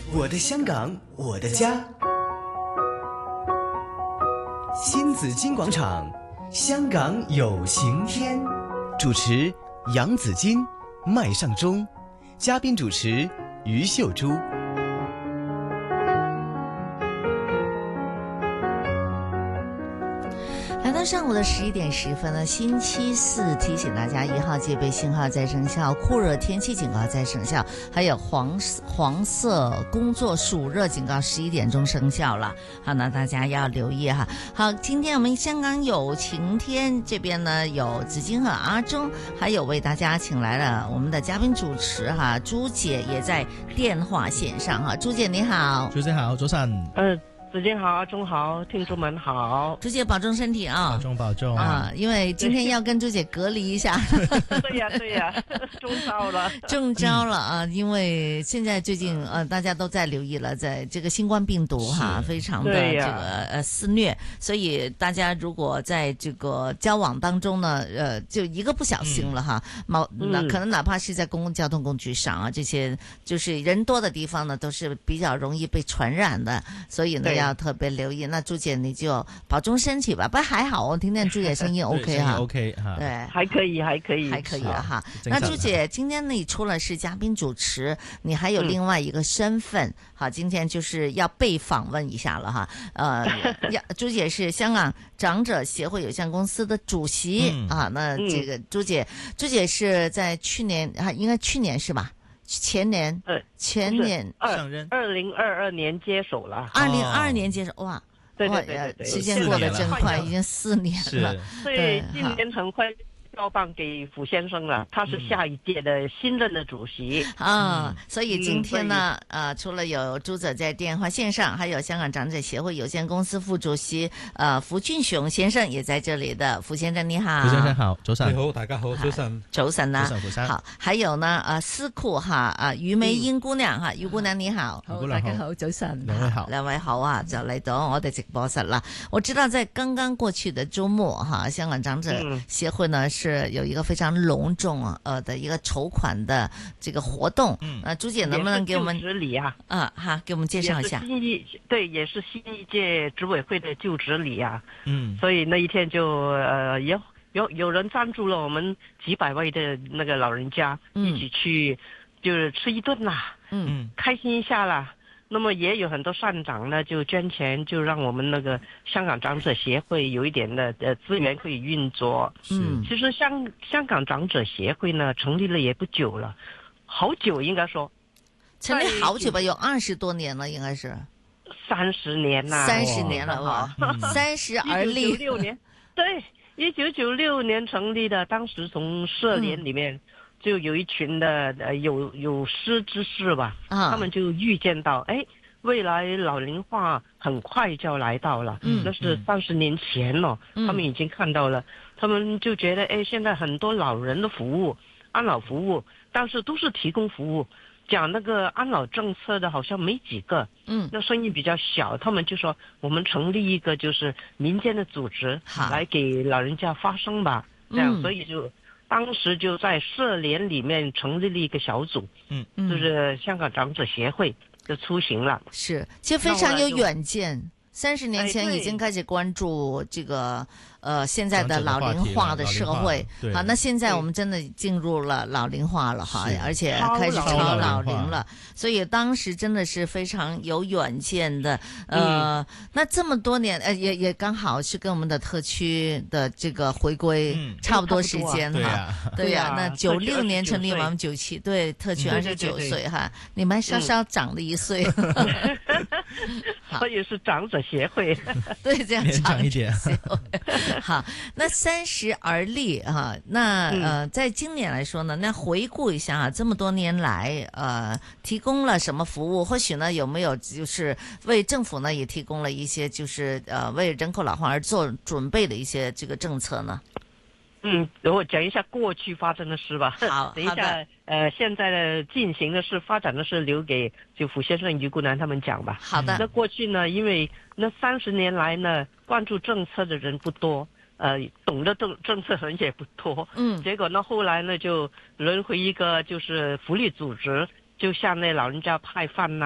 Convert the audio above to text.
我的香港，我的家。新紫金广场，香港有晴天。主持杨紫金、麦尚中，嘉宾主持于秀珠。 来到上午的11点10分呢，星期四提醒大家1号戒备信号在生效，酷热天气警告在生效，还有黄色工作暑热警告11点钟生效了。好，那大家要留意哈。好，今天我们香港有晴天，这边呢有紫金和阿中，还有为大家请来了我们的嘉宾主持哈，朱姐也在电话线上哈。朱姐你好。 朱姐好，早晨。 子健好，阿中好，听众们好。 朱姐保重身体啊， 保重啊！因为今天要跟朱姐隔离一下。 对呀， 中招了啊！因为现在最近大家都在留意了，在这个新冠病毒哈，非常的这个肆虐，所以大家如果在这个交往当中呢，就一个不小心了哈，那可能哪怕是在公共交通工具上啊，这些就是人多的地方呢，都是比较容易被传染的，所以呢要特别留意。那朱姐你就保重身体吧，不还好，我听见朱姐声音 OK 哈 ，OK 哈， 对， 还可以哈。那朱姐今天你除了是嘉宾主持，你还有另外一个身份，好，今天就是要被访问一下了哈。朱姐是香港长者协会有限公司的主席啊。那这个朱姐是在去年应该去年是吧？前年上任 ，2022年接手了。 2022年接手，哇， 对， 时间过得真快，已经4年了。 对，今年很快交棒给傅先生了，他是下一届的新任的主席啊。所以今天呢，除了有朱姐在电话线上，还有香港长者协会有限公司副主席傅俊雄先生也在这里的。傅先生你好。 傅先生好，早晨。 你好，大家好，早晨。 早晨啊， 早晨。 好，還有呢司庫哈余美英姑娘哈，余姑娘你好。 好，大家好，早晨。 兩位好啊，就嚟到我哋直播室啦。我知道在剛剛過去的周末哈，香港長者協會呢是有一個非常隆重的一個籌款的這個活動。朱姐能不能給我們就職禮啊？ 給我們介紹一下。 也是新一屆執委會的就職禮啊。所以那一天就有人贊助了我們幾百位的那個老人家，一起去就是吃一頓啦，開心一下啦。那麼也有很多善長呢，就捐錢，就讓我們那個香港長者協會有一點的資源可以運作。其實香港長者協會呢，成立了也不久了，好久應該說， 成立好久吧，有20多年了，應該是 30年啦 ，30年了哇，30而立。 1996年，對，1996年成立的，當時從社聯裡面。就有一群的有識之士吧，他們就預見到，未來老齡化很快就要來到了，那是30年前了，他們已經看到了，他們就覺得，現在很多老人的服務，安老服務，但是都是提供服務，講那個安老政策的好像沒幾個，那聲音比較小，他們就說，我們成立一個就是民間的組織，來給老人家發聲吧，這樣，所以就當時就在社聯裏面成立了一個小組，就是香港長者協會就出行了。 是，其實非常有遠見，30年前已經開始關注這個現在的老齡化的社會。好，那現在我們真的進入了老齡化了哈，而且開始超老齡了，所以當時真的是非常有遠見的。那這麼多年，也剛好是跟我們的特區的這個回歸差不多時間哈。對呀，那96年成立，我們97，對，特區29歲哈，你們稍稍長了1歲。 所以是長者協會。 對，這樣長一點。 好，那30而立哈，那在今年來說呢，那回顧一下這麼多年來提供了什麼服務？或許呢有沒有就是為政府呢也提供了一些就是為人口老化而做準備的一些這個政策呢？ 我講一下過去發生的事吧。好，等一下現在的進行的事、發展的事留給就傅先生、余姑娘他們講吧。 好的。 那過去呢，因為那30年來呢，關注政策的人不多，懂得政策人也不多。結果呢，後來呢就輪回一個就是福利組織，就向那老人家派飯